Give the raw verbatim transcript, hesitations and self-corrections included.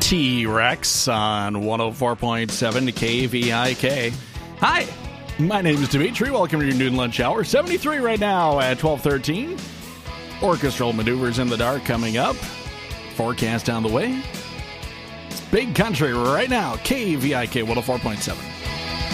T-Rex on one oh four point seven K V I K. Hi, my name is Dimitri. Welcome to your noon lunch hour. seventy-three right now at twelve thirteen. Orchestral maneuvers in the dark coming up. Forecast on the way. It's Big Country right now. K V I K one oh four point seven.